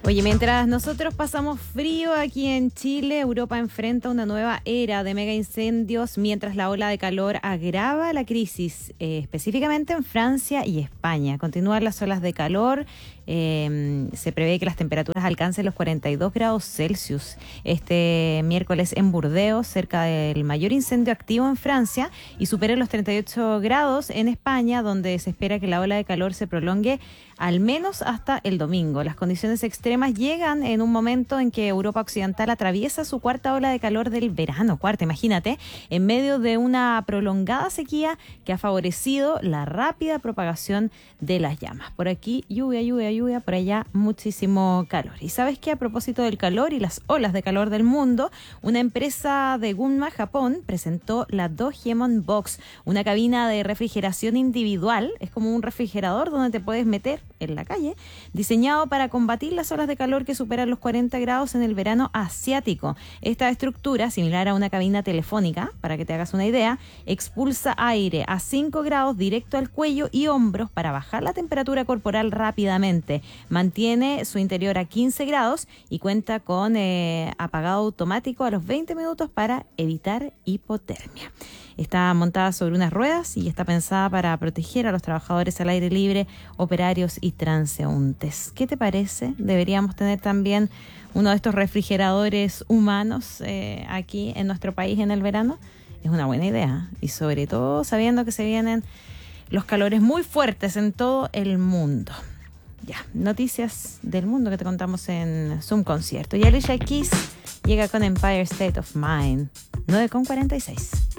Oye, mientras nosotros pasamos frío aquí en Chile, Europa enfrenta una nueva era de mega incendios mientras la ola de calor agrava la crisis, específicamente en Francia y España. Continúan las olas de calor, se prevé que las temperaturas alcancen los 42 grados Celsius este miércoles en Burdeos, cerca del mayor incendio activo en Francia, y superen los 38 grados en España, donde se espera que la ola de calor se prolongue al menos hasta el domingo. Las condiciones extremas llegan en un momento en que Europa Occidental atraviesa su cuarta ola de calor del verano, imagínate, en medio de una prolongada sequía que ha favorecido la rápida propagación de las llamas. Por aquí lluvia, por allá muchísimo calor. Y sabes que a propósito del calor y las olas de calor del mundo, una empresa de Gunma, Japón, presentó la Dogemon Box, una cabina de refrigeración individual. Es como un refrigerador donde te puedes meter en la calle, diseñado para combatir las olas de calor que superan los 40 grados en el verano asiático. Esta estructura, similar a una cabina telefónica, para que te hagas una idea, expulsa aire a 5 grados directo al cuello y hombros para bajar la temperatura corporal rápidamente. Mantiene su interior a 15 grados y cuenta con apagado automático a los 20 minutos para evitar hipotermia. Está montada sobre unas ruedas y está pensada para proteger a los trabajadores al aire libre, operarios y transeúntes. ¿Qué te parece? Deberíamos tener también uno de estos refrigeradores humanos aquí en nuestro país en el verano. Es una buena idea, y sobre todo sabiendo que se vienen los calores muy fuertes en todo el mundo. Ya, noticias del mundo que te contamos en Zoom Concierto. Y Alicia Keys llega con Empire State of Mind, 9:46.